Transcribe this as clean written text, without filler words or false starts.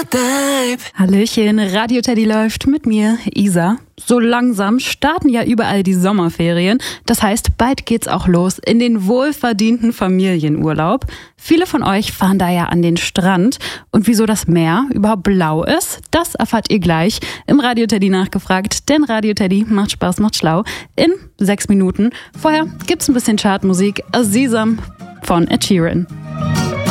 Hallöchen, Radio Teddy läuft mit mir, Isa. So langsam starten ja überall die Sommerferien. Das heißt, bald geht's auch los in den wohlverdienten Familienurlaub. Viele von euch fahren da ja an den Strand. Und wieso das Meer überhaupt blau ist, das erfahrt ihr gleich im Radio Teddy nachgefragt. Denn Radio Teddy macht Spaß, macht schlau in 6 Minuten. Vorher gibt's ein bisschen Chartmusik. Sesam von Ed Sheeran.